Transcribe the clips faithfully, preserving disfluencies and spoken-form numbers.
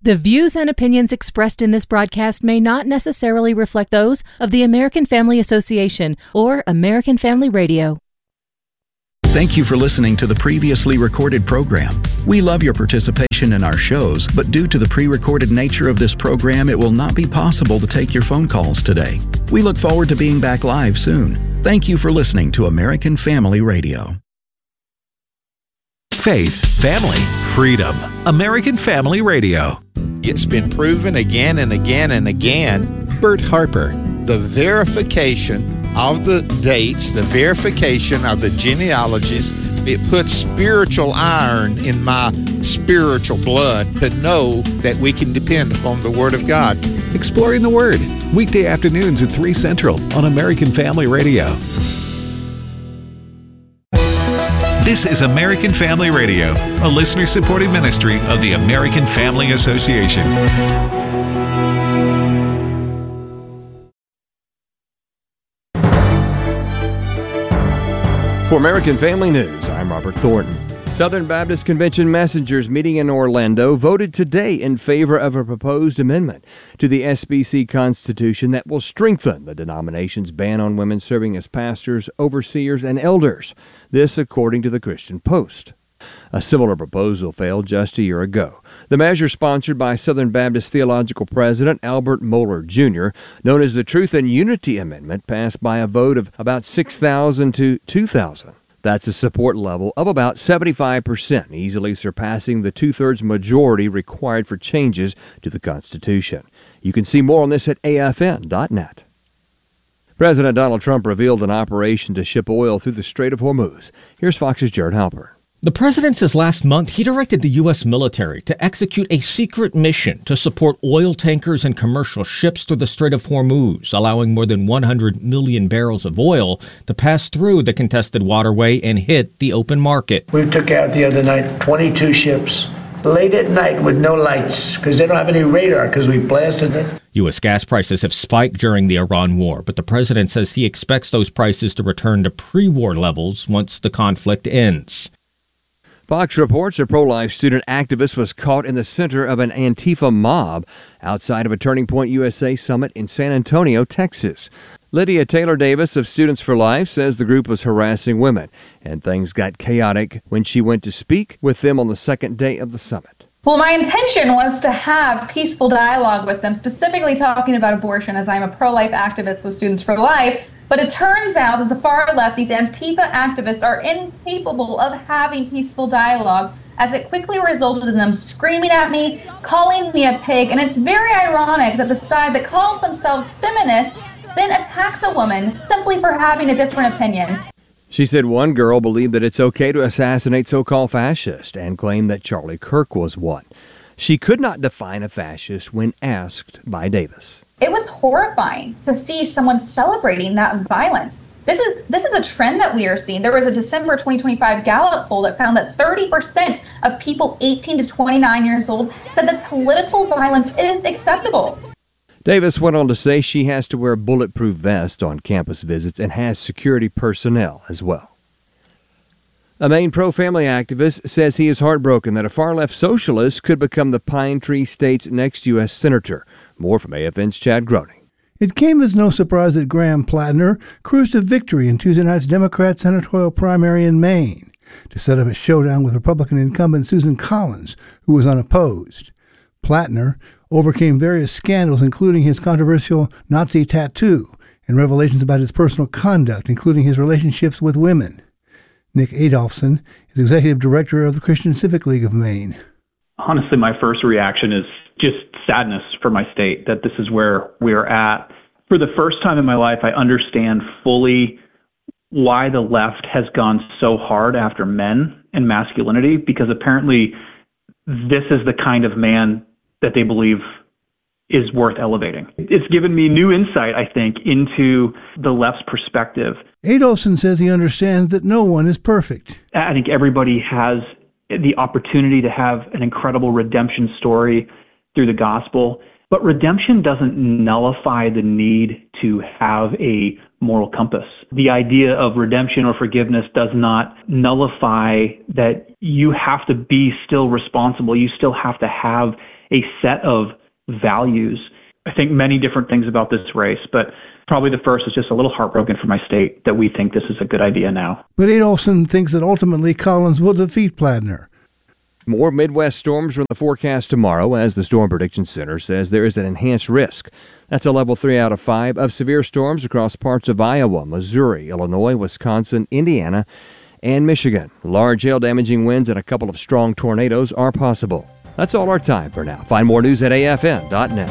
The views and opinions expressed in this broadcast may not necessarily reflect those of the American Family Association or American Family Radio. Thank you for listening to the previously recorded program. We love your participation in our shows, but due to the pre-recorded nature of this program, it will not be possible to take your phone calls today. We look forward to being back live soon. Thank you for listening to American Family Radio. Faith, family, freedom. American Family Radio. It's been proven again and again and again. Bert Harper. The verification of the dates, the verification of the genealogies, it puts spiritual iron in my spiritual blood to know that we can depend upon the Word of God. Exploring the Word. Weekday afternoons at three Central on American Family Radio. This is American Family Radio, a listener-supported ministry of the American Family Association. For American Family News, I'm Robert Thornton. Southern Baptist Convention messengers meeting in Orlando voted today in favor of a proposed amendment to the S B C Constitution that will strengthen the denomination's ban on women serving as pastors, overseers, and elders. This according to the Christian Post. A similar proposal failed just a year ago. The measure, sponsored by Southern Baptist Theological President Albert Mohler Junior, known as the Truth and Unity Amendment, passed by a vote of about six thousand to two thousand. That's a support level of about seventy-five percent, easily surpassing the two-thirds majority required for changes to the Constitution. You can see more on this at A F N dot net. President Donald Trump revealed an operation to ship oil through the Strait of Hormuz. Here's Fox's Jared Halper. The president says last month he directed the U S military to execute a secret mission to support oil tankers and commercial ships through the Strait of Hormuz, allowing more than one hundred million barrels of oil to pass through the contested waterway and hit the open market. We took out the other night twenty-two ships late at night with no lights because they don't have any radar because we blasted it. U S gas prices have spiked during the Iran war, but the president says he expects those prices to return to pre-war levels once the conflict ends. Fox reports a pro-life student activist was caught in the center of an Antifa mob outside of a Turning Point U S A summit in San Antonio, Texas. Lydia Taylor Davis of Students for Life says the group was harassing women, and things got chaotic when she went to speak with them on the second day of the summit. Well, my intention was to have peaceful dialogue with them, specifically talking about abortion, as I'm a pro-life activist with Students for Life. But it turns out that the far left, these Antifa activists, are incapable of having peaceful dialogue, as it quickly resulted in them screaming at me, calling me a pig. And it's very ironic that the side that calls themselves feminist then attacks a woman simply for having a different opinion. She said one girl believed that it's okay to assassinate so-called fascists and claimed that Charlie Kirk was one. She could not define a fascist when asked by Davis. It was horrifying to see someone celebrating that violence. This is this is a trend that we are seeing. There was a December twenty twenty-five Gallup poll that found that thirty percent of people eighteen to twenty-nine years old said that political violence is acceptable. Davis went on to say she has to wear bulletproof vests on campus visits and has security personnel as well. A Maine pro-family activist says he is heartbroken that a far-left socialist could become the Pine Tree State's next U S senator. More from A F N's Chad Groening. It came as no surprise that Graham Plattner cruised to victory in Tuesday night's Democrat senatorial primary in Maine to set up a showdown with Republican incumbent Susan Collins, who was unopposed. Plattner overcame various scandals, including his controversial Nazi tattoo and revelations about his personal conduct, including his relationships with women. Nick Adolphson is executive director of the Christian Civic League of Maine. Honestly, my first reaction is just sadness for my state, that this is where we are at. For the first time in my life, I understand fully why the left has gone so hard after men and masculinity, because apparently this is the kind of man that they believe is worth elevating. It's given me new insight, I think, into the left's perspective. Adolphson says he understands that no one is perfect. I think everybody has the opportunity to have an incredible redemption story through the gospel, but redemption doesn't nullify the need to have a moral compass. The idea of redemption or forgiveness does not nullify that you have to be still responsible. You still have to have a set of values. I think many different things about this race, but probably the first is just a little heartbroken for my state that we think this is a good idea now. But Adolphson thinks that ultimately Collins will defeat Pladner. More Midwest storms are in the forecast tomorrow, as the Storm Prediction Center says there is an enhanced risk. That's a level three out of five of severe storms across parts of Iowa, Missouri, Illinois, Wisconsin, Indiana, and Michigan. Large hail-damaging winds and a couple of strong tornadoes are possible. That's all our time for now. Find more news at A F N dot net.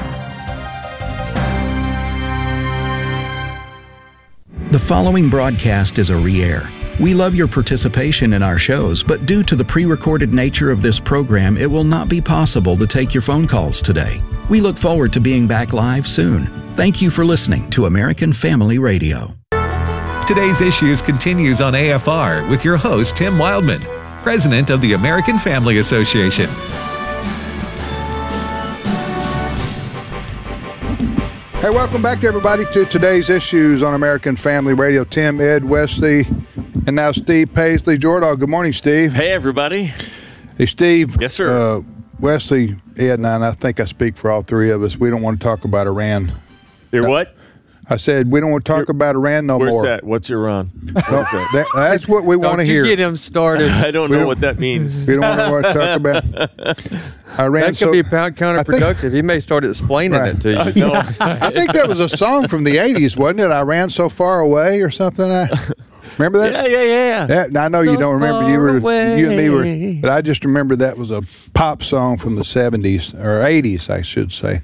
The following broadcast is a re-air. We love your participation in our shows, but due to the pre-recorded nature of this program, it will not be possible to take your phone calls today. We look forward to being back live soon. Thank you for listening to American Family Radio. Today's Issues continues on A F R with your host, Tim Wildman, president of the American Family Association. Hey, welcome back, everybody, to today's Issues on American Family Radio. Tim, Ed, Wesley, and now Steve Paisley. Jordan, good morning, Steve. Hey, everybody. Hey, Steve. Yes, sir. Uh, Wesley, Ed, and I, and I think I speak for all three of us. We don't want to talk about Iran. You're what? I said we don't want to talk You're, about Iran no where's more. Where's that? What's Iran? Well, that, that's what we want to hear. Don't you get him started. I don't know don't, what that means. We don't want to talk about Iran. That could so, be counterproductive. Think, he may start explaining right. it to you. I, no. I think that was a song from the eighties, wasn't it? Iran so far away or something. I, remember that? Yeah, yeah, yeah. That, I know so you don't remember. You were away. you and me were, but I just remember that was a pop song from the seventies or eighties, I should say.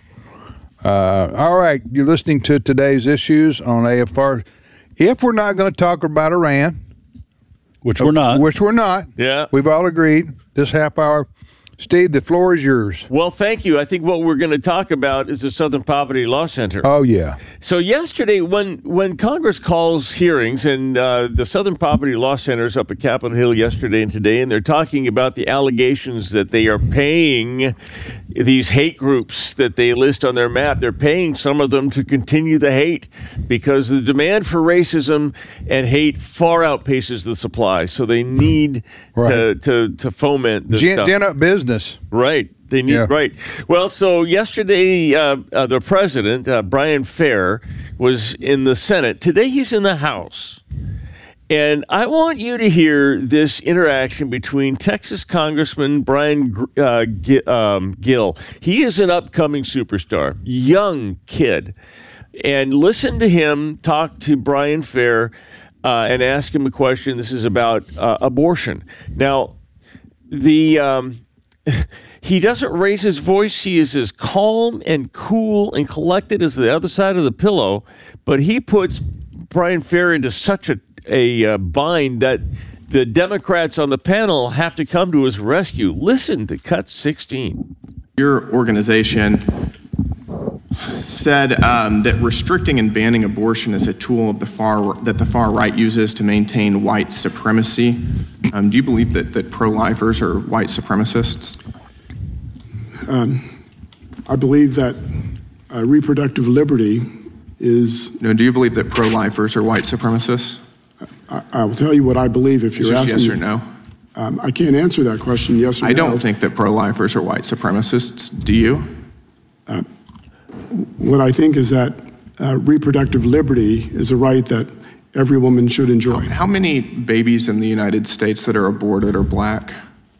Uh, all right, you're listening to today's Issues on A F R. If we're not going to talk about Iran, which we're not, which we're not, yeah, we've all agreed this half hour. Steve, the floor is yours. Well, thank you. I think what we're going to talk about is the Southern Poverty Law Center. Oh, yeah. So yesterday, when when Congress calls hearings, and uh, the Southern Poverty Law Center is up at Capitol Hill yesterday and today, and they're talking about the allegations that they are paying these hate groups that they list on their map. They're paying some of them to continue the hate because the demand for racism and hate far outpaces the supply. So they need right. to, to, to foment this Gen- stuff. Gen up business. Right. They need, yeah. right. Well, so yesterday, uh, uh, the president, uh, Brian Fair, was in the Senate. Today, he's in the House. And I want you to hear this interaction between Texas Congressman Brian uh, G- um, Gill. He is an upcoming superstar, young kid. And listen to him talk to Brian Fair uh, and ask him a question. This is about uh, abortion. Now, the... Um, he doesn't raise his voice. He is as calm and cool and collected as the other side of the pillow, but he puts Brian Fair into such a, a uh, bind that the Democrats on the panel have to come to his rescue. Listen to Cut sixteen. Your organization said um, that restricting and banning abortion is a tool of the far that the far right uses to maintain white supremacy. Um, do you believe that, that pro-lifers are white supremacists? Um, I believe that uh, reproductive liberty is... No, do you believe that pro-lifers are white supremacists? I, I will tell you what I believe if you're asking... Yes or no? Um, I can't answer that question, yes or I no. I don't think that pro-lifers are white supremacists. Do you? Uh, what I think is that uh, reproductive liberty is a right that every woman should enjoy. How many babies in the United States that are aborted are black?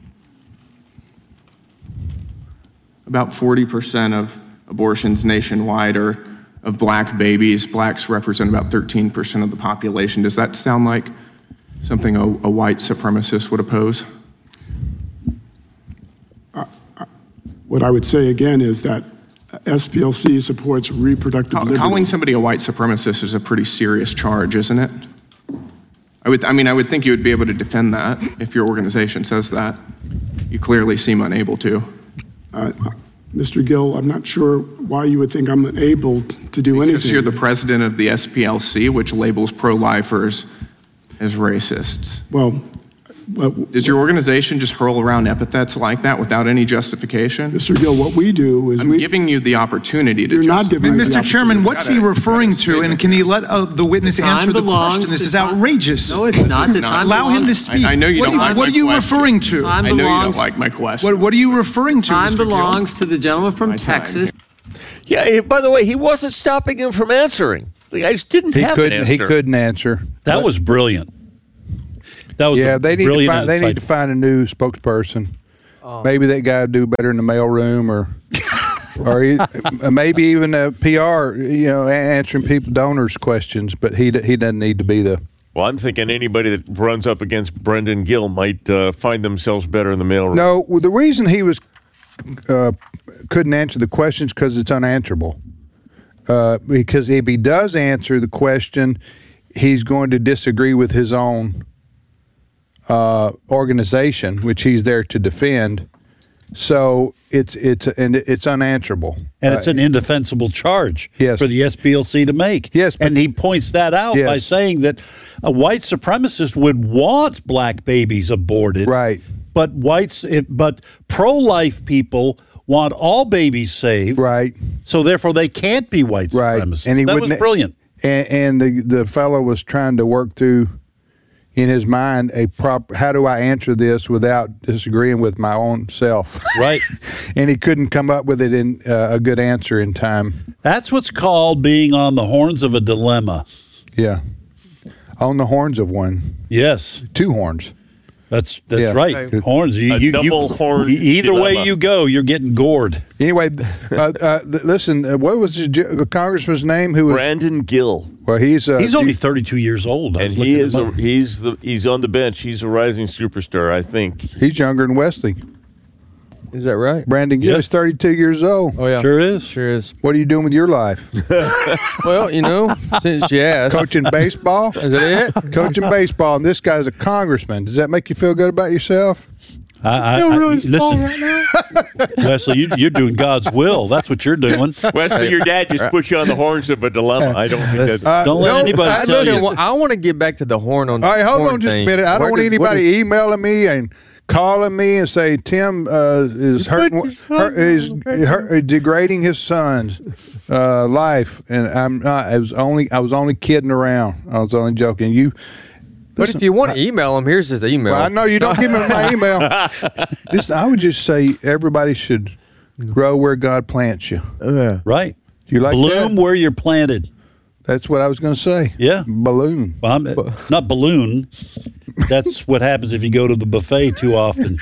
About forty percent of abortions nationwide are of black babies. Blacks represent about thirteen percent of the population. Does that sound like something a, a white supremacist would oppose? Uh, uh, what I would say again is that S P L C supports reproductive Call, liberty. Calling somebody a white supremacist is a pretty serious charge, isn't it? I would, I mean, I would think you would be able to defend that if your organization says that. You clearly seem unable to. Uh, Mister Gill, I'm not sure why you would think I'm unable to do because anything. Because you're the president of the S P L C, which labels pro-lifers as racists. Well, Does your organization just hurl around epithets like that without any justification? Mister Gill, what we do is I'm we, giving you the opportunity to You're not justify. giving me the Mister Chairman, what's he referring to? And can he let uh, the witness Time answer the belongs question? This to is time- outrageous. No, it's not. The time Allow him to belongs- speak. I- I know you what don't are like What my are you question. referring to? Time I know you belongs- don't like my question. What, what are you referring to, Time Mister Gill? belongs to the gentleman from Texas. Yeah, he- by the way, he wasn't stopping him from answering. The guy just didn't He have couldn't. an He answer. couldn't answer. That But- was brilliant. That was yeah. a They need to brilliant find. They need to insight. find a new spokesperson. Oh. Maybe that guy would do better in the mailroom, or or he, maybe even a P R. You know, a- answering people donors' questions. But he d- he doesn't need to be the. Well, I'm thinking anybody that runs up against Brendan Gill might uh, find themselves better in the mailroom. No, well, the reason he was uh, couldn't answer the questions because it's unanswerable. Uh, because if he does answer the question, he's going to disagree with his own uh, organization, which he's there to defend. So it's it's and it's unanswerable, And it's Uh, an indefensible charge Yes. for the S P L C to make. Yes, but- and he points that out by Yes. saying that a white supremacist would want black babies aborted. Right. But whites, if, but pro-life people want all babies saved. Right. So therefore, they can't be white right. supremacists. And he that was wouldn't- brilliant. And, and the the fellow was trying to work through in his mind a proper. How do I answer this without disagreeing with my own self? Right. And he couldn't come up with it in uh, a good answer in time. That's what's called being on the horns of a dilemma. Yeah. On the horns of one. Yes. Two horns. That's that's Yeah. right. Horns. You, A you, double you, horn e- Either way dilemma. you go, you're getting gored. Anyway, uh, uh, th- listen. Uh, what was the ge- congressman's name? Who was? Brandon Gill. Well, he's uh, He's only thirty-two years old. I And was he looking is him a, up. he's the he's on the bench. He's a rising superstar, I think. He's younger than Wesley. Is that right? Brandon Gill is thirty-two years old. Oh yeah, Sure is. Sure is. What are you doing with your life? Well, you know, since you asked, Coaching baseball. is that it? Coaching baseball, and this guy's a congressman. Does that make you feel good about yourself? I, I, I, listen, Wesley, you, you're doing God's will. That's what you're doing. Wesley, your dad just put you on the horns of a dilemma. I don't think that's. Uh, Don't let no, anybody I tell listen- you. I want to get back to the horn on. All right, hold horn on just thing. a minute. I don't Where want does- what anybody is- emailing me and calling me and say Tim uh, is hurting, hurt, is, hurt, is degrading his son's uh, life, and I'm not. I was only I was only kidding around. I was only joking. You. But if you want to email him, here's his email. Well, I know you don't give me my email. This, I would just say everybody should grow where God plants you. Yeah. Right. You like Bloom that? where you're planted. That's what I was going to say. Yeah. Balloon. Well, I'm, uh, not balloon. That's what happens if you go to the buffet too often.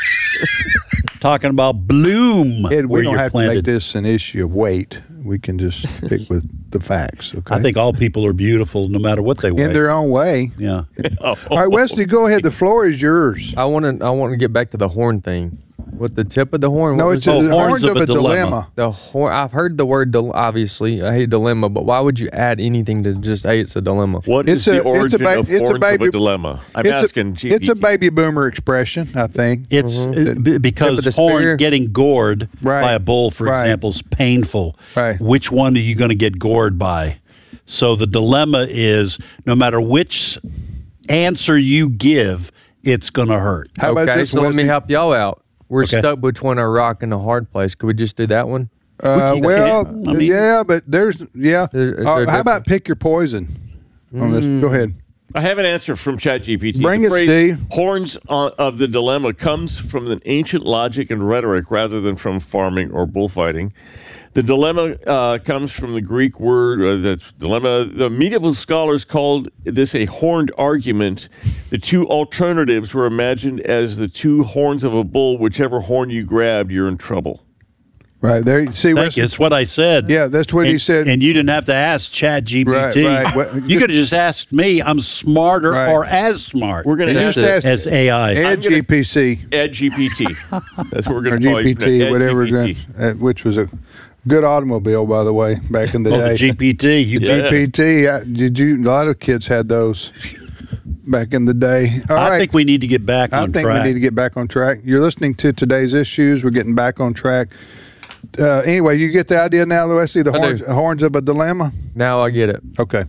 Talking about bloom Ed, we where don't you're have to make planted. this an issue of weight. We can just stick with the facts. Okay. I think all people are beautiful no matter what they weigh. in their own way. Yeah. All right, Wesley, go ahead. The floor is yours. I want to. I want to get back to the horn thing. With the tip of the horn. No, what it's was a- it? the horns of a dilemma. The horn. I've heard the word. Dil- obviously, I hate dilemma. But why would you add anything to just hey, it's a dilemma? What It's is a- the it's a origin ba- of it's a horns of baby- a dilemma? I'm it's asking. A, G- it's a baby boomer expression, I think. It's uh, b- because Tip of the horn spear. getting gored Right. by a bull, for Right. example, is painful. Right. Which one are you going to get gored by? So the dilemma is no matter which answer you give, it's going to hurt. How about okay, this, so let me Wesley? help y'all out. We're Okay. stuck between a rock and a hard place. Could we just do that one? Uh, We- well, I mean- yeah, but there's yeah. Is- is Uh, there how about pick your poison on this? Go ahead. I have an answer from ChatGPT. Bring the it, phrase Steve. horns on, of the dilemma comes from an ancient logic and rhetoric rather than from farming or bullfighting. The dilemma uh, comes from the Greek word, uh, that's dilemma. The medieval scholars called this a horned argument. The two alternatives were imagined as the two horns of a bull. Whichever horn you grabbed, you're in trouble. Right there. See, Thank Wesley, you. It's what I said. yeah, that's what and, he said. And you didn't have to ask Chat G P T. Right, right. What- You could have just asked me. I'm smarter Right. or as smart We're going You to just ask asked as A I. Ed gonna- G P C Ed G P T. That's what we're or going to call G you. P T, Ed whatever, G P T. it's in, uh, which was a good automobile, by the way, back in the Oh, day. the G P T. You Yeah. G P T. uh, Did you? A lot of kids had those back in the day. All I right. think we need to get back I on think track. we need to get back on track. You're listening to today's issues. We're getting back on track. Uh, anyway, you get the idea now, Wesley, the I horns, do. horns of a dilemma? Now I get it. Okay.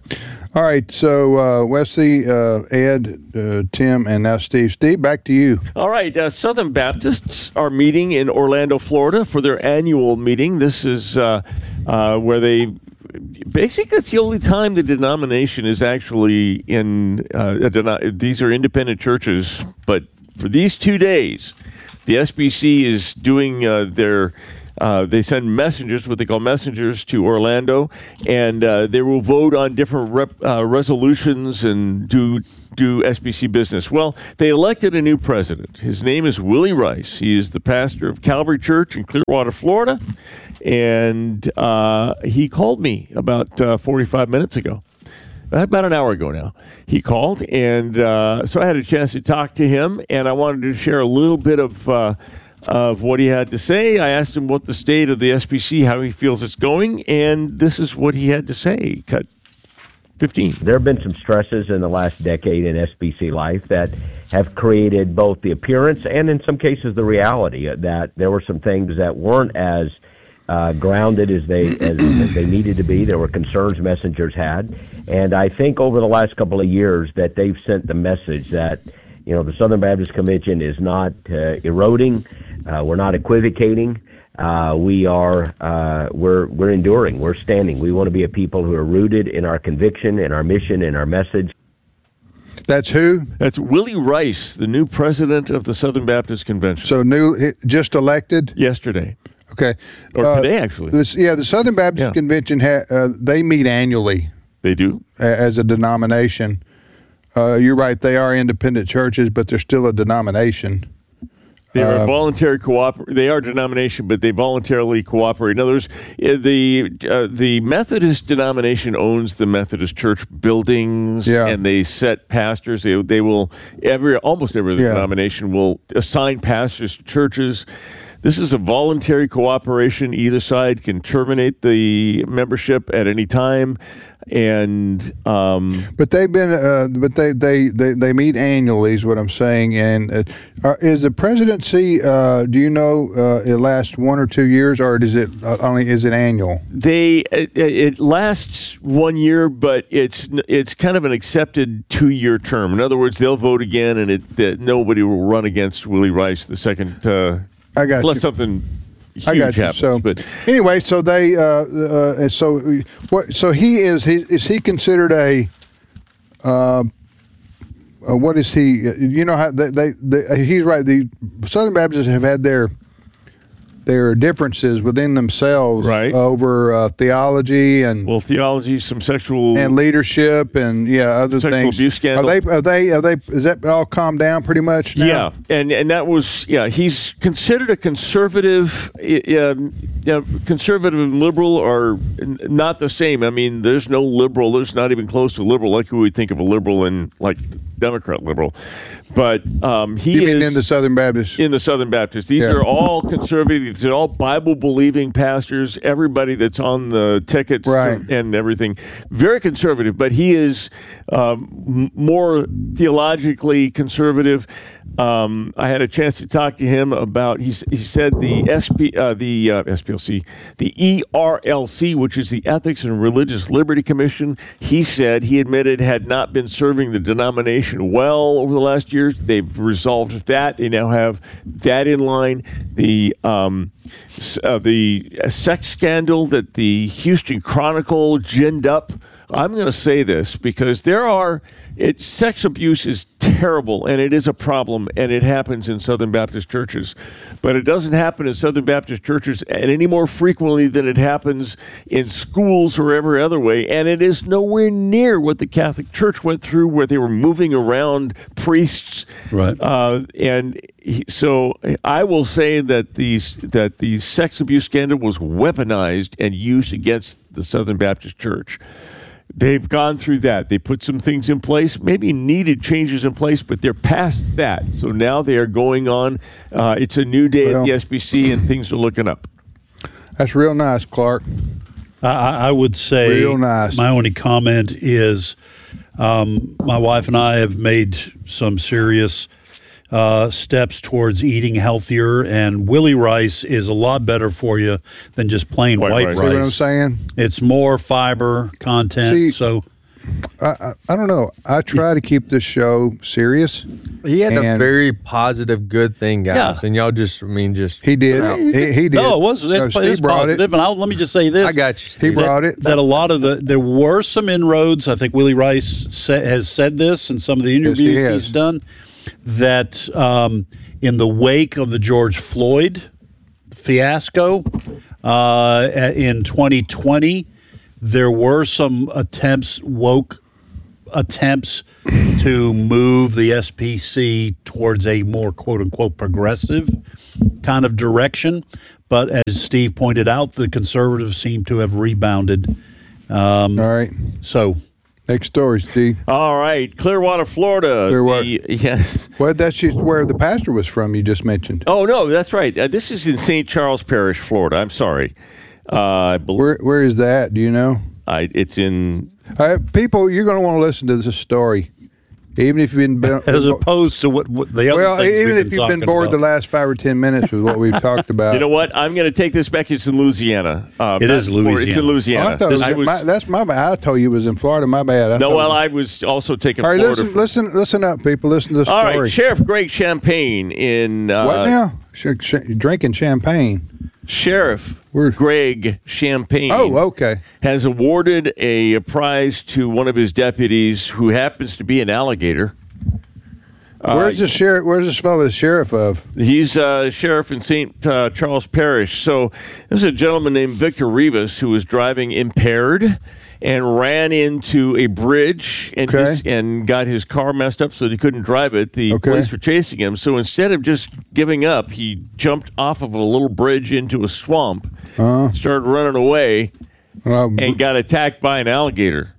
All right, so uh, Wesley, uh, Ed, uh, Tim, and now Steve. Steve, back to you. All right, uh, Southern Baptists are meeting in Orlando, Florida for their annual meeting. This is uh, uh, where they basically, it's the only time the denomination is actually in, uh, a den- these are independent churches, but for these two days, the S B C is doing uh, their Uh, they send messengers, what they call messengers, to Orlando, and uh, they will vote on different rep, uh, resolutions and do do S B C business. Well, they elected a new president. His name is Willie Rice. He is the pastor of Calvary Church in Clearwater, Florida, and uh, he called me about uh, forty-five minutes ago. About an hour ago now, he called, and uh, so I had a chance to talk to him, and I wanted to share a little bit of uh, of what he had to say. I asked him what the state of the S B C, how he feels it's going, and this is what he had to say. Cut fifteen. There have been some stresses in the last decade in S B C life that have created both the appearance and, in some cases, the reality that there were some things that weren't as uh, grounded as they as, as they needed to be. There were concerns messengers had, and I think over the last couple of years that they've sent the message that, you know, the Southern Baptist Convention is not uh, eroding. Uh, we're not equivocating. Uh, we are uh, we're we're enduring. We're standing. We want to be a people who are rooted in our conviction, in our mission, in our message. That's who? That's Willie Rice, the new president of the Southern Baptist Convention. So new, just elected yesterday. Okay, or uh, today actually. This, yeah, the Southern Baptist yeah. Convention ha- uh, they meet annually. They do as a denomination. Uh, you're right. They are independent churches, but they're still a denomination. They are uh, voluntary cooper. They are a denomination, but they voluntarily cooperate. In other words, the uh, the Methodist denomination owns the Methodist church buildings, yeah. and they set pastors. They they will every almost every yeah. denomination will assign pastors to churches. This is a voluntary cooperation. Either side can terminate the membership at any time, and um, but they've been, uh, but they, they, they, they meet annually is what I'm saying. And uh, are, is the presidency? Uh, do you know uh, it lasts one or two years, or is it uh, only is it annual? They it, it lasts one year, but it's it's kind of an accepted two year term. In other words, they'll vote again, and it that nobody will run against Willie Rice the second. Uh, I got Unless you. something huge I got you. happens. So, but anyway, so they, uh, uh, so what? So he is. He is he considered a? Uh, uh, what is he? You know how they, they, they? He's right. The Southern Baptists have had their their differences within themselves, right. over uh, theology and well, theology, some sexual and leadership, and yeah, other sexual things. Abuse scandal. Are they? Are they? Are they? Is that all calmed down pretty much now? Yeah, and and that was yeah. He's considered a conservative. Uh, uh, conservative and liberal are not the same. I mean, there's no liberal. There's not even close to liberal like we would think of a liberal and like Democrat liberal. But um, he you is mean in the Southern Baptist. In the Southern Baptist, these yeah. are all conservative. These are all Bible-believing pastors. Everybody that's on the tickets right. and everything, very conservative. But he is um, more theologically conservative. Um, I had a chance to talk to him about. He, he said the S P, uh, the uh, S P L C, the E R L C, which is the Ethics and Religious Liberty Commission. He said he admitted had not been serving the denomination well over the last year. They've resolved that. They now have that in line. The um, uh, the sex scandal that the Houston Chronicle ginned up. I'm going to say this because there are it, sex abuse is terrible, and it is a problem, and it happens in Southern Baptist churches. But it doesn't happen in Southern Baptist churches any more frequently than it happens in schools or every other way, and it is nowhere near what the Catholic Church went through, where they were moving around priests. Right. Uh, and he, so I will say that the, that the sex abuse scandal was weaponized and used against the Southern Baptist Church. They've gone through that. They put some things in place, maybe needed changes in place, but they're past that. So now they are going on. Uh, it's a new day well, at the S B C, and things are looking up. That's real nice, Clark. I, I would say real nice. My only comment is um, my wife and I have made some serious Uh, steps towards eating healthier, and Willie Rice is a lot better for you than just plain white, white rice. See what I'm saying? It's more fiber content. See, so I, I, I don't know. I try to keep this show serious. He had a and- very positive, good thing, guys, Yeah. and y'all just, I mean, just He did. He, he did. No, it was. No, It's, Steve it's brought positive. it. And I'll, let me just say this. I got you. He Steve. brought it. That a lot of the there were some inroads. I think Willie Rice sa- has said this in some of the Yes, he interviews has. he's done. That um, in the wake of the George Floyd fiasco uh, in twenty twenty, there were some attempts, woke attempts, to move the S P C towards a more quote unquote progressive kind of direction. But as Steve pointed out, the conservatives seem to have rebounded. Um, All right. So, next story, Steve. All right, Clearwater, Florida. Clearwater. The- yes. Well, that's just where the pastor was from. You just mentioned. Oh no, that's right. Uh, this is in Saint Charles Parish, Florida. I'm sorry. Uh, I bel- Where Where is that? Do you know? I, it's in. Uh, people, you're going to want to listen to this story, even if you've been. as opposed to what, what the other well, things even we've if been you've been talking bored about. the last five or ten minutes with what we've talked about. You know what? I'm going to take this back. It's in Louisiana. Uh, It not is Florida. It's in Louisiana. Louisiana. Oh, I thought it was, I was- my, that's my bad. I told you it was in Florida. My bad. I no, thought well, it was- I was also taking all right, Florida. listen, for- listen, listen up, people. Listen to the All story. right, Sheriff Greg Champagne in uh, What now? Sh- sh- drinking champagne. Sheriff Greg Champagne. Oh, okay. Has awarded a prize to one of his deputies who happens to be an alligator. Where's the sheriff? Where's this fellow the sheriff of? He's uh, sheriff in Saint Uh, Charles Parish. So there's a gentleman named Victor Rivas who was driving impaired and ran into a bridge and Okay. just, and got his car messed up so that he couldn't drive it. The Okay. police were chasing him. So instead of just giving up, he jumped off of a little bridge into a swamp, Uh, started running away, well, and got attacked by an alligator.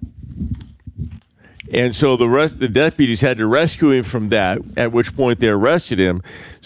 And so the rest, the deputies had to rescue him from that. At which point they arrested him.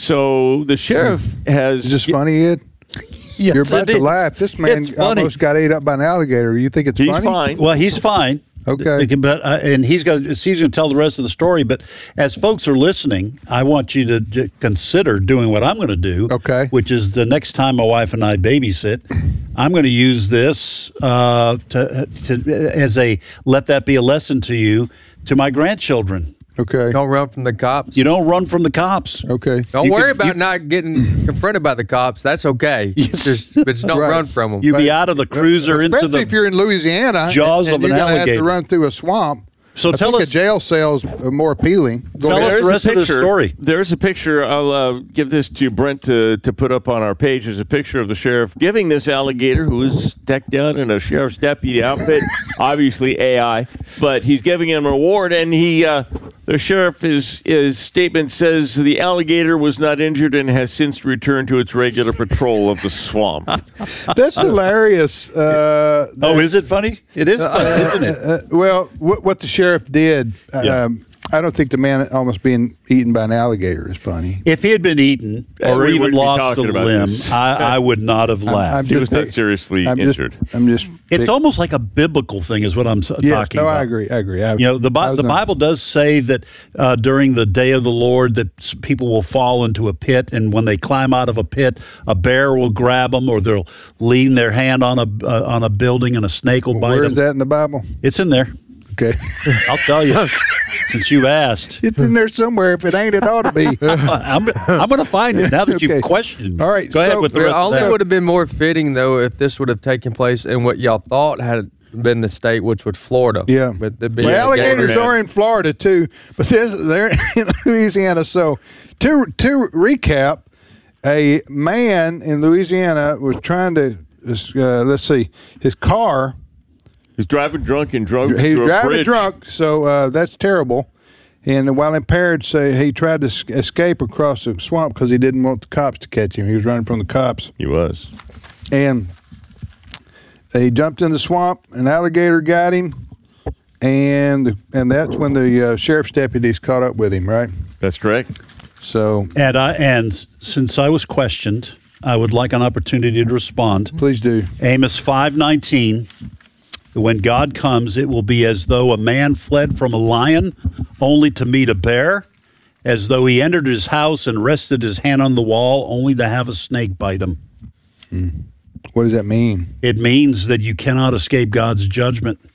So the sheriff has. is this funny, Ed? Yes, You're about it to is. laugh. This man It's funny. almost got ate up by an alligator. You think it's He's funny? fine. Well, he's fine. Okay. But uh, and he's got he's going to tell the rest of the story. But as folks are listening, I want you to j- consider doing what I'm going to do. Okay. Which is the next time my wife and I babysit, I'm going to use this uh, to to as a let that be a lesson to you to my grandchildren. Okay. Don't run from the cops. You don't run from the cops. Okay. Don't You worry could- about you- not getting confronted by the cops. That's okay. Just, but just don't Right. run from them. You be out of the cruiser into Especially the if you're in Louisiana, jaws and, of and an you're gonna alligator. have to run through a swamp. So I tell think us- a jail cell's more appealing. Go Tell ahead. us the There's a rest of the picture- story. There's a picture. I'll uh, give this to Brent to, to put up on our page. There's a picture of the sheriff giving this alligator, who is decked out in a sheriff's deputy outfit, obviously A I, but he's giving him an award. And he, uh, the sheriff, his, his statement says the alligator was not injured and has since returned to its regular patrol of the swamp. That's hilarious. Uh, Oh, is it funny? It is funny, isn't it? Uh, well, what, what the sheriff did, Yeah. um, I don't think the man almost being eaten by an alligator is funny. If he had been eaten Uh, or we even wouldn't be lost a talking about limb, this. I, I would not have I'm- laughed. I'm He just was not pick- seriously I'm just, injured. I'm just. It's pick- almost like a biblical thing, is what I'm s- Yes, talking no, about. I agree. I agree. I, You know, the I Bi- was the on- Bible does say that uh, during the day of the Lord, that s- people will fall into a pit, and when they climb out of a pit, a bear will grab them, or they'll lean their hand on a uh, on a building, and a snake will bite Where them. is that in the Bible? It's in there. Okay. I'll tell you, since you've asked. It's in there somewhere. If it ain't, it ought to be. I'm, I'm going to find it now that Okay. you've questioned. All right, Go ahead so- with the It rest of only that. would have been more fitting, though, if this would have taken place in what y'all thought had been the state, which was Florida. Yeah. But the big Well, alligator- alligators are in Florida too, but this, they're in Louisiana. So, to to recap, a man in Louisiana was trying to uh, let's see, his car. He's driving drunk and drunk. He's through a driving bridge. drunk, so uh, that's terrible. And while impaired, say he tried to s- escape across the swamp because he didn't want the cops to catch him. He was running from the cops. He was. And he jumped in the swamp. An alligator got him, and the, and that's when the uh, sheriff's deputies caught up with him. Right? That's correct. So, And I and since I was questioned, I would like an opportunity to respond. please do. Amos five nineteen. When God comes, it will be as though a man fled from a lion only to meet a bear, as though he entered his house and rested his hand on the wall only to have a snake bite him. What does that mean? It means that you cannot escape God's judgment.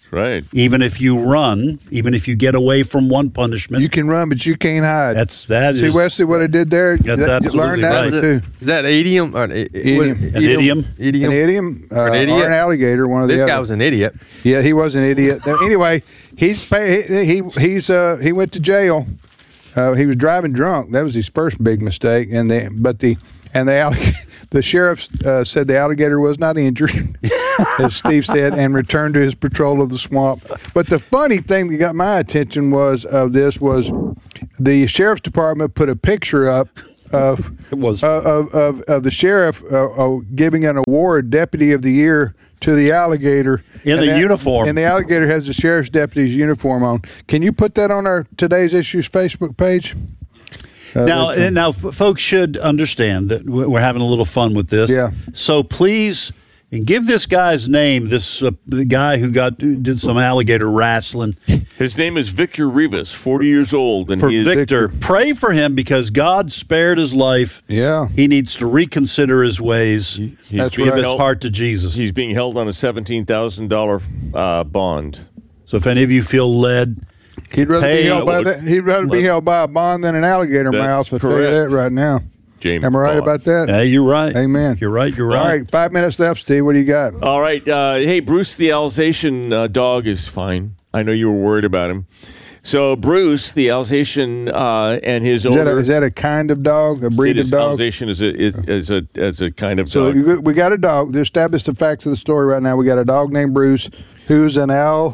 right. Even if you run, even if you get away from one punishment, you can run, but you can't hide. That's that. See, is, Wesley, what I did there. That's that, absolutely learn that right. one too. Is that idiom? Or, i- Idiom. what- An idiom? Idiom. An idiom, uh, Or an idiot? or an alligator. One of the This other. guy was an idiot. Yeah, he was an idiot. Now, anyway, he's pay, he, he he's uh he went to jail. Uh, he was driving drunk. That was his first big mistake. And the but the and the alligator, the sheriff uh, said the alligator was not injured, as Steve said, and returned to his patrol of the swamp. But the funny thing that got my attention was of this was the sheriff's department put a picture up of it was uh, of, of of the sheriff uh, uh, giving an award, Deputy of the Year, to the alligator in and the that, uniform. and the alligator has the sheriff's deputy's uniform on. Can you put that on our Today's Issues Facebook page? Uh, now, that's- and now, f- folks should understand that w- we're having a little fun with this. Yeah. So please, and give this guy's name. This uh, the guy who got who did some alligator wrestling. His name is Victor Rivas, forty years old, and For he is Victor, pray for him because God spared his life. Yeah, he needs to reconsider his ways. He's Give being his held- heart to Jesus. He's being held on a seventeen thousand dollar uh, bond. So if any of you feel led, He'd rather Hey, be held by uh, that. He'd rather be held by a bond than an alligator That's mouse. I'll tell you correct. that right now. James Am I right Bond. about that? Hey, you're right. Amen. You're right. You're right. All right, five minutes left, Steve. What do you got? All right. Uh, hey, Bruce, the Alsatian uh, dog is fine. I know you were worried about him. So Bruce, the Alsatian, uh, and his Is that, a, owner. is that a kind of dog? A breed it of is dog? Alsatian is a is, is a as a kind of So dog. you- we got a dog. To establish the facts of the story right now, we got a dog named Bruce, who's an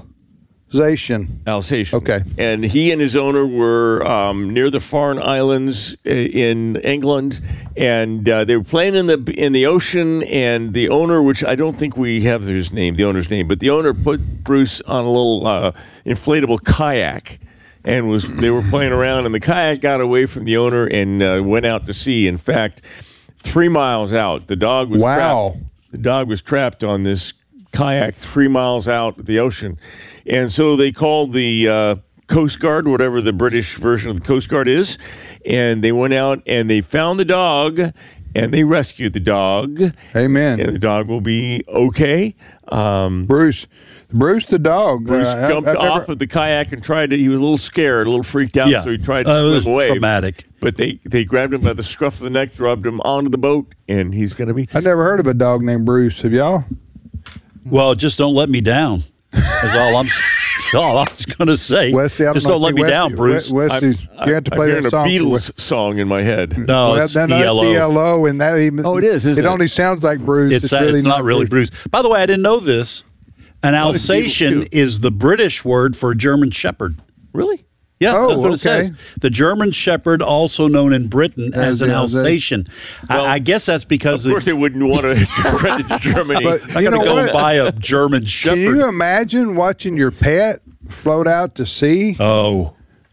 Alsatian. Alsatian. Okay. And he and his owner were um, near the Farne Islands i- in England, and uh, they were playing in the in the ocean. And the owner, which I don't think we have his name, the owner's name, but the owner put Bruce on a little uh, inflatable kayak, and was they were playing around, and the kayak got away from the owner and uh, went out to sea. In fact, three miles out, the dog was Wow. trapped. The dog was trapped on this kayak three miles out of the ocean. And so they called the uh, Coast Guard, whatever the British version of the Coast Guard is, and they went out and they found the dog and they rescued the dog. Amen. And the dog will be okay. Um, Bruce, Bruce the dog. Bruce uh, I- jumped I've off never- of the kayak and tried to, he was a little scared, a little freaked out, Yeah. so he tried to Uh, it was swim away. traumatic. But they, they grabbed him by the scruff of the neck, drugged him onto the boat, and he's going to be... I never heard of a dog named Bruce. Have y'all? Well, just don't let me down. That's all I'm. That's all I was going to say. Wesley, I don't just know don't let if me Wesley- down, Bruce. We- Wesley's I'm, you have to I'm play hearing that song. a for Beatles song in my head. No, Well, it's that, no, E L O. that's E L O, and that even. Oh, it is, isn't it? it? only sounds like Bruce. It's, It's, uh, really it's not really Bruce. By the way, I didn't know this. An Oh, it's Beatles Alsatian too. is the British word for a German Shepherd. Really? Yeah, Oh, that's what it okay. says. The German Shepherd, also known in Britain as, As an the Alsatian. Well, I, I guess that's because Of course, they wouldn't want to spread to Germany. But I you got to know go what? buy a German Shepherd. Can you imagine watching your pet float out to sea? oh,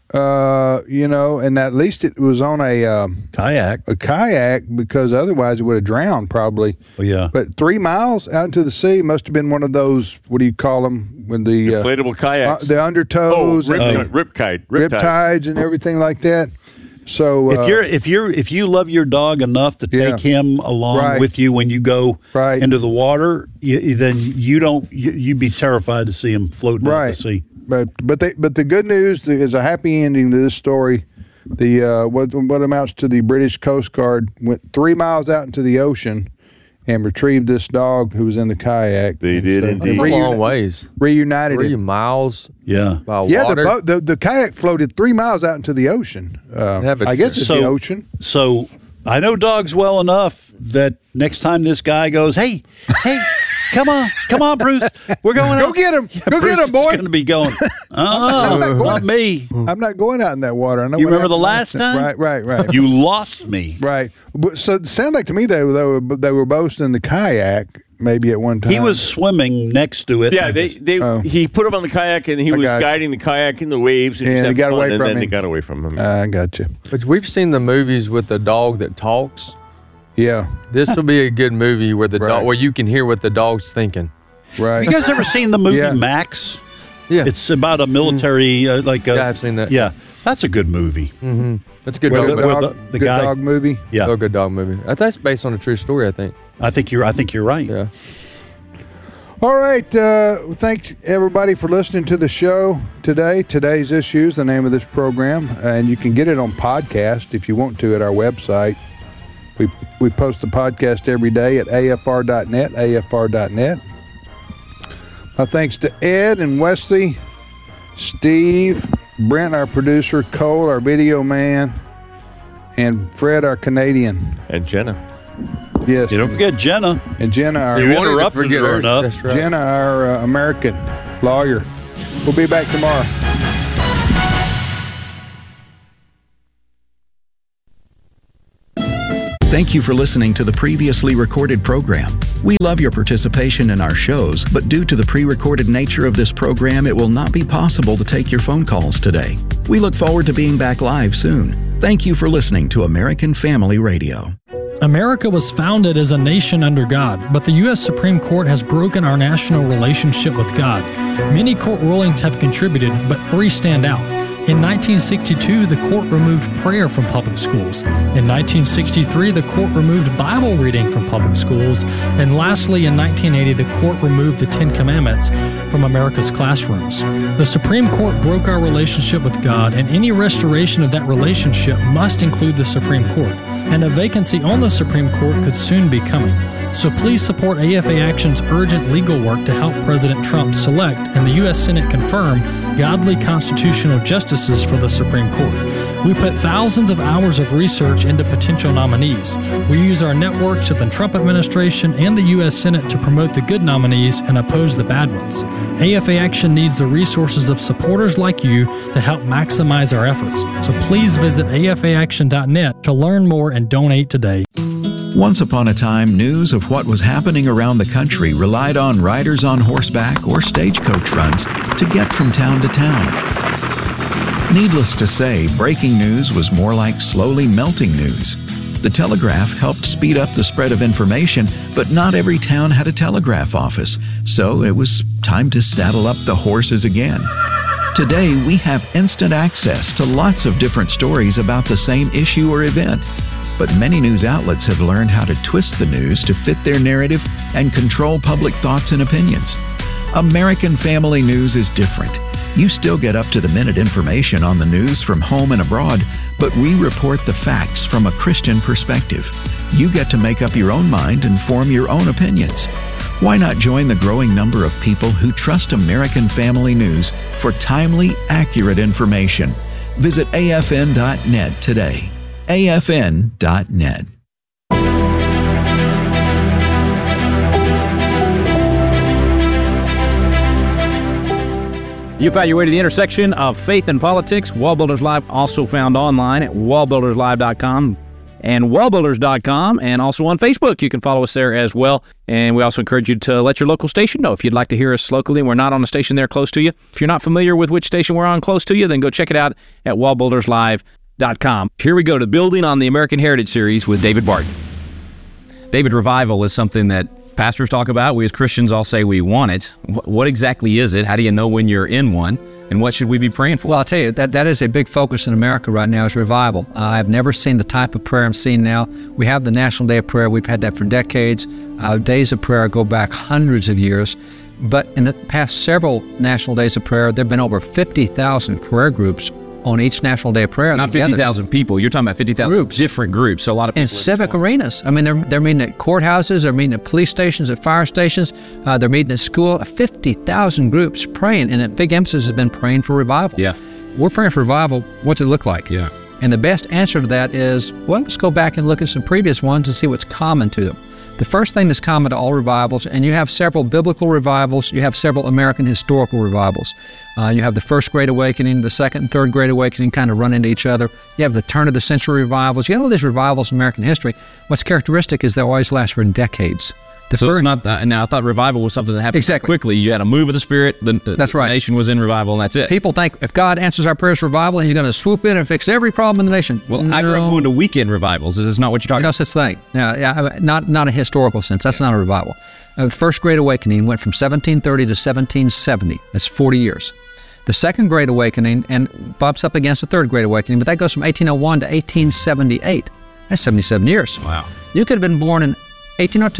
Uh, you know, and at least it was on a um, kayak. a kayak because otherwise it would have drowned probably. Oh, yeah. But three miles out into the sea must have been one of those. What do you call them? When the uh, Inflatable uh, kayaks. the oh, undertows, rip, and rip kite. the Rip, rip tide. tides, and everything like that. So uh, If you're if you're if you love your dog enough to Yeah. take him along Right. with you when you go Right. into the water, you, then you don't you, you'd be terrified to see him floating out Right. to sea. But but they, but the good news is a happy ending to this story. The uh, what what amounts to the British Coast Guard went three miles out into the ocean and retrieved this dog who was in the kayak. They And did so indeed. That's a reuni- long ways. Reunited Three it. miles Yeah. by Yeah, the, water. boat, the the kayak floated three miles out into the ocean. Uh, Have a- I guess it's So- the ocean. So I know dogs well enough that next time this guy goes, hey, hey, come on, come on, Bruce, we're going Go out. get him! Go get him, boy! Going to be going. I'm not Oh, going- not me. I'm not going out in that water. I know You what remember the happened last time? Right, right, right. You lost me. Right. But, so it sounded like to me they were, they were they were both in the kayak maybe at one time. He was swimming next to it. Yeah, they, they Oh. he put him on the kayak and he I was got you. guiding the kayak in the waves. And, he was And he having got fun, away and from then him. they got away from him. I got you. But we've seen the movies with the dog that talks. Yeah. This will be a good movie where the Right. dog, where you can hear what the dog's thinking. Right. You guys ever seen the movie Yeah. Max? Yeah, It's about a military, uh, like a, yeah, I've seen that. yeah, that's a good movie. mm-hmm. That's a good With dog. the, with movie. dog, the- the good guy- dog movie. Yeah, Oh, good dog movie. I think it's based on a true story. I think. I think you're. I think you're right. Yeah. All right. Uh, thanks, everybody, for listening to the show today. Today's Issues, the name of this program. And you can get it on podcast if you want to at our website. We we post the podcast every day at A F R dot net, A F R dot net. My thanks to Ed and Wesley, Steve, Brent, our producer, Cole, our video man, and Fred, our Canadian. And Jenna. Yes. You don't forget Jenna. And Jenna, our You interrupted her enough. That's right. Jenna, our uh, American lawyer. We'll be back tomorrow. Thank you for listening to the previously recorded program. We love your participation in our shows, but due to the pre-recorded nature of this program, it will not be possible to take your phone calls today. We look forward to being back live soon. Thank you for listening to American Family Radio. America was founded as a nation under God, but the U S Supreme Court has broken our national relationship with God. Many court rulings have contributed, but three stand out. In nineteen sixty-two, the court removed prayer from public schools. In nineteen sixty-three, the court removed Bible reading from public schools. And lastly, in nineteen eighty, the court removed the Ten Commandments from America's classrooms. The Supreme Court broke our relationship with God, and any restoration of that relationship must include the Supreme Court. And a vacancy on the Supreme Court could soon be coming. So please support A F A Action's urgent legal work to help President Trump select and the U S Senate confirm godly constitutional justices for the Supreme Court. We put thousands of hours of research into potential nominees. We use our networks at the Trump administration and the U S Senate to promote the good nominees and oppose the bad ones. A F A Action needs the resources of supporters like you to help maximize our efforts. So please visit A F A action dot net to learn more and donate today. Once upon a time, news of what was happening around the country relied on riders on horseback or stagecoach runs to get from town to town. Needless to say, breaking news was more like slowly melting news. The telegraph helped speed up the spread of information, but not every town had a telegraph office, so it was time to saddle up the horses again. Today, we have instant access to lots of different stories about the same issue or event. But many news outlets have learned how to twist the news to fit their narrative and control public thoughts and opinions. American Family News is different. You still get up-to-the-minute information on the news from home and abroad, but we report the facts from a Christian perspective. You get to make up your own mind and form your own opinions. Why not join the growing number of people who trust American Family News for timely, accurate information? Visit A F N dot net today. A F N dot net. You found your way to the intersection of faith and politics. Wall Builders Live also found online at wall builders live dot com and wall builders dot com, and also on Facebook. You can follow us there as well. And we also encourage you to let your local station know if you'd like to hear us locally. We're not on a station there close to you. If you're not familiar with which station we're on close to you, then go check it out at wall builders live dot com. Here we go to Building on the American Heritage series with David Barton. David, revival is something that pastors talk about. We as Christians all say we want it. What exactly is it? How do you know when you're in one? And what should we be praying for? Well, I'll tell you, that, that is a big focus in America right now is revival. Uh, I've never seen the type of prayer I'm seeing now. We have the National Day of Prayer. We've had that for decades. Uh, days of prayer go back hundreds of years. But in the past several National Days of Prayer, there have been over fifty thousand prayer groups on each National Day of Prayer. Not fifty thousand people. You're talking about fifty thousand different groups. So a lot of people. In civic arenas. I mean, they're, they're meeting at courthouses, they're meeting at police stations, at fire stations, uh, they're meeting at school. fifty thousand groups praying, and a big emphasis has been praying for revival. Yeah. We're praying for revival. What's it look like? Yeah. And the best answer to that is, well, let's go back and look at some previous ones and see what's common to them. The first thing that's common to all revivals, and you have several biblical revivals, you have several American historical revivals. Uh, you have the First Great Awakening, the Second and Third Great Awakening kind of run into each other. You have the turn of the century revivals. You have all these revivals in American history. What's characteristic is they always last for decades. The so first, it's not that. Now, I thought revival was something that happened exactly. quickly. You had a move of the Spirit. The, the, that's right. The nation was in revival, and that's it. People think if God answers our prayers for revival, He's going to swoop in and fix every problem in the nation. Well, no. I grew up going to weekend revivals. Is this not what you're talking no about? No such thing. No, yeah, not, not a historical sense. That's not a revival. Uh, the First Great Awakening went from seventeen thirty to seventeen seventy. That's forty years. The Second Great Awakening, and bumps up against the Third Great Awakening, but that goes from eighteen oh one to eighteen seventy-eight. That's seventy-seven years. Wow. You could have been born in eighteen oh two,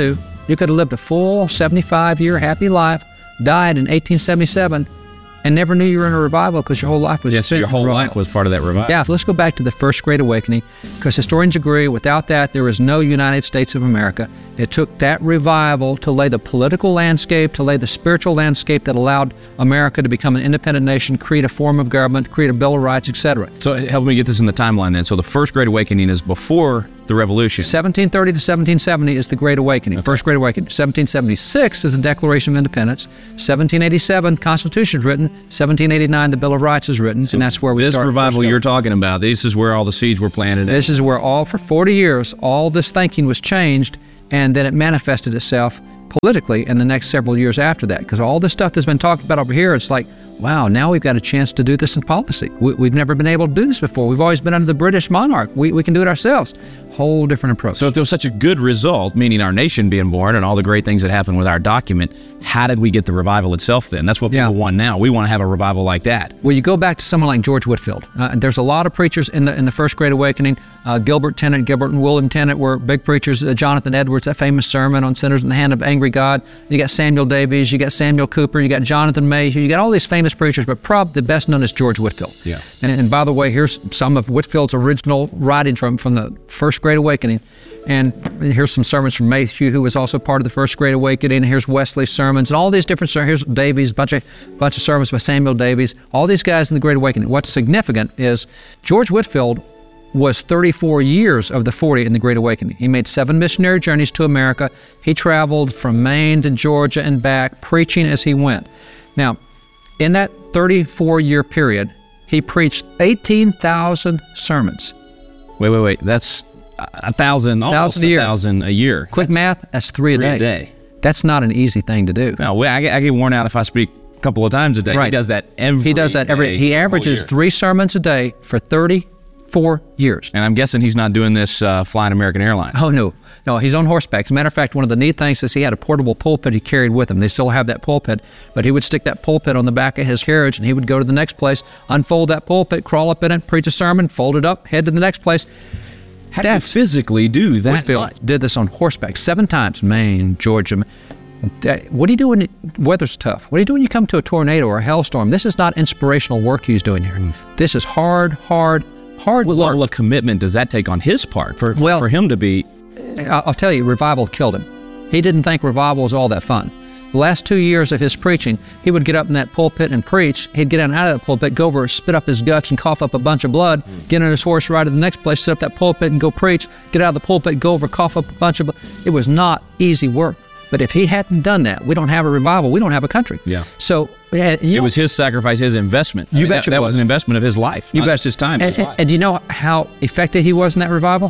You could have lived a full seventy-five-year happy life, died in eighteen seventy-seven, and never knew you were in a revival because your whole life was yes, spent your whole in life was part of that revival. Yeah, let's go back to the First Great Awakening, because historians agree without that there is no United States of America. It took that revival to lay the political landscape, to lay the spiritual landscape that allowed America to become an independent nation, create a form of government, create a Bill of Rights, et cetera. So help me get this in the timeline then. So the First Great Awakening is before the Revolution. seventeen thirty to seventeen seventy is the Great Awakening, okay. First Great Awakening. seventeen seventy-six is the Declaration of Independence. seventeen eighty-seven, Constitution is written. seventeen eighty-nine, the Bill of Rights is written, so and that's where we this start. This revival you're talking about, this is where all the seeds were planted. This is where all, for forty years, all this thinking was changed, and then it manifested itself politically in the next several years after that. Because all this stuff that's been talked about over here, it's like, wow, now we've got a chance to do this in policy. We, we've never been able to do this before. We've always been under the British monarch. We, we can do it ourselves. Whole different approach. So if there was such a good result, meaning our nation being born and all the great things that happened with our document, how did we get the revival itself then? That's what people yeah. want now. We want to have a revival like that. Well, you go back to someone like George Whitefield. Uh, there's a lot of preachers in the in the First Great Awakening. Uh, Gilbert Tennent, Gilbert and William Tennent were big preachers. Uh, Jonathan Edwards, that famous sermon on sinners in the hand of angry God. You got Samuel Davies, you got Samuel Cooper, you got Jonathan Mayhew, you got all these famous preachers, but probably the best known is George Whitefield. Yeah. And, and by the way, here's some of Whitefield's original writings from, from the First Great Awakening. And here's some sermons from Mayhew, who was also part of the First Great Awakening. Here's Wesley's sermons, and all these different sermons. Here's Davies, a bunch of, bunch of sermons by Samuel Davies. All these guys in the Great Awakening. What's significant is George Whitefield was thirty-four years of the forty in the Great Awakening. He made seven missionary journeys to America. He traveled from Maine to Georgia and back, preaching as he went. Now, in that thirty-four-year period, he preached eighteen thousand sermons. Wait, wait, wait. That's a thousand, almost a, a thousand a year. Quick that's math, that's three a three day. a day. That's not an easy thing to do. No, I get, I get worn out if I speak a couple of times a day. Right. He does that every He does that every day, He averages three sermons a day for thirty-four years. And I'm guessing he's not doing this uh, flying American Airlines. Oh, no. No, he's on horseback. As a matter of fact, one of the neat things is he had a portable pulpit he carried with him. They still have that pulpit, but he would stick that pulpit on the back of his carriage, and he would go to the next place, unfold that pulpit, crawl up in it, preach a sermon, fold it up, head to the next place. How do you physically do that? Whitefield did this on horseback seven times, Maine, Georgia. What do you do when the weather's tough? What do you do when you come to a tornado or a hailstorm? This is not inspirational work he's doing here. Mm. This is hard, hard, hard What work. level of commitment does that take on his part for, well, for him to be? I'll tell you, revival killed him. He didn't think revival was all that fun. The last two years of his preaching, he would get up in that pulpit and preach. He'd get out of that pulpit, go over, spit up his guts and cough up a bunch of blood, mm. get on his horse, ride to the next place, sit up that pulpit and go preach, get out of the pulpit, go over, cough up a bunch of blood. It was not easy work. But if he hadn't done that, we don't have a revival, we don't have a country. Yeah. So yeah, you it know, was his sacrifice, his investment. You I mean, bet that, that was. was an investment of his life. You not bet. just his time. And, his and, and do you know how effective he was in that revival?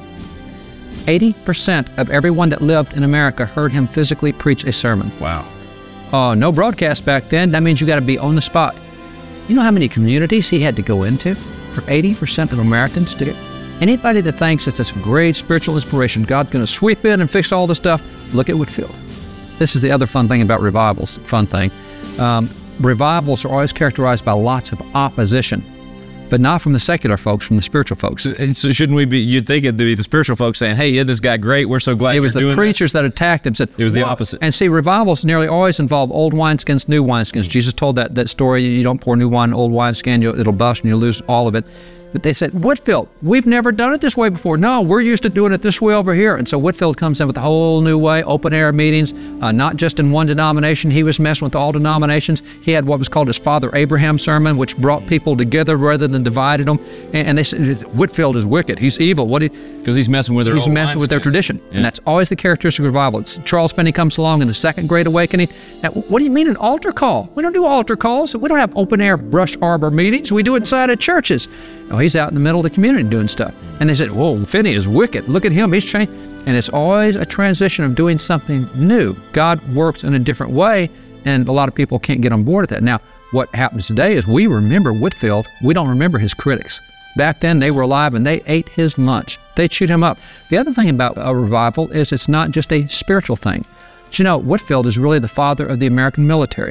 eighty percent of everyone that lived in America heard him physically preach a sermon. Wow. Oh, uh, no broadcast back then. That means you got to be on the spot. You know how many communities he had to go into for eighty percent of Americans to get? Anybody that thinks it's this great spiritual inspiration, God's going to sweep in and fix all the stuff, look at Whitefield. This is the other fun thing about revivals, fun thing. Um, revivals are always characterized by lots of opposition, but not from the secular folks, from the spiritual folks. So, so shouldn't we be, you'd think it'd be the spiritual folks saying, hey, isn't this guy great? We're so glad It was the doing preachers this. that attacked him. Said, it was the well, opposite. And see, revivals nearly always involve old wineskins, new wineskins. Mm-hmm. Jesus told that, that story, you don't pour new wine in old wineskin, you'll, it'll bust and you'll lose all of it. But they said, Whitefield, we've never done it this way before. No, we're used to doing it this way over here. And so Whitefield comes in with a whole new way, open-air meetings, uh, not just in one denomination. He was messing with all denominations. He had what was called his Father Abraham sermon, which brought people together rather than divided them. And, and they said, Whitefield is wicked. He's evil. What? Because he's messing with their He's messing with their tradition. Yeah. And that's always the characteristic of revival. It's, Charles Finney comes along in the Second Great Awakening. Now, what do you mean an altar call? We don't do altar calls. We don't have open-air brush arbor meetings. We do it inside of churches. Oh, he's out in the middle of the community doing stuff. And they said, whoa, Finney is wicked. Look at him, he's changed. And it's always a transition of doing something new. God works in a different way, and a lot of people can't get on board with that. Now, what happens today is we remember Whitefield. We don't remember his critics. Back then, they were alive, and they ate his lunch. They chewed him up. The other thing about a revival is it's not just a spiritual thing. But you know, Whitefield is really the father of the American military.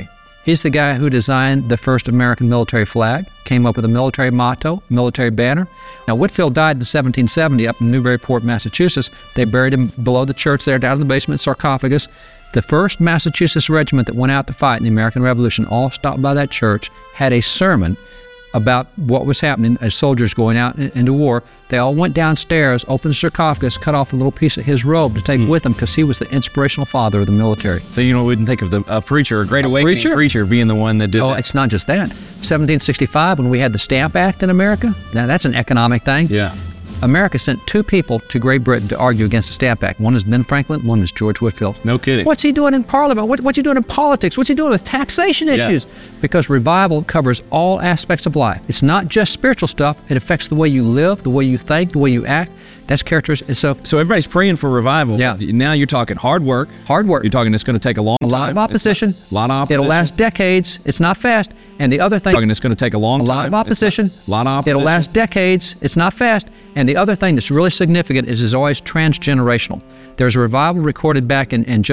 He's the guy who designed the first American military flag, came up with a military motto, military banner. Now, Whitfield died in seventeen seventy up in Newburyport, Massachusetts. They buried him below the church there, down in the basement sarcophagus. The first Massachusetts regiment that went out to fight in the American Revolution, all stopped by that church, had a sermon about what was happening as soldiers going out into war. They all went downstairs, opened the sarcophagus, cut off a little piece of his robe to take mm. with them because he was the inspirational father of the military. So you know, we didn't think of the a preacher, a Great a Awakening preacher? preacher being the one that did Oh, that. It's not just that. seventeen sixty-five, when we had the Stamp Act in America, now that's an economic thing. Yeah. America sent two people to Great Britain to argue against the Stamp Act. One is Ben Franklin, one is George Whitfield. No kidding. What's he doing in Parliament? What, what's he doing in politics? What's he doing with taxation issues? Yeah. Because revival covers all aspects of life. It's not just spiritual stuff. It affects the way you live, the way you think, the way you act. That's characteristics. So, so everybody's praying for revival. Yeah. Now you're talking hard work. Hard work. You're talking it's going to take a long a time. lot of opposition. A lot of opposition. It'll last decades. It's not fast. And the other thing. Talking it's going to take a long a time. lot of opposition. A lot of opposition. It'll last decades. It's not fast. And the other thing that's really significant is it's always transgenerational. There's a revival recorded back in, in